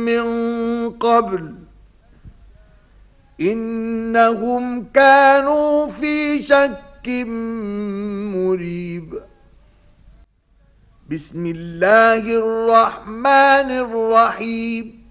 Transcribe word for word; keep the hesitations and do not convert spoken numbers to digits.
من قبل إنهم كانوا في شك مريب. بسم الله الرحمن الرحيم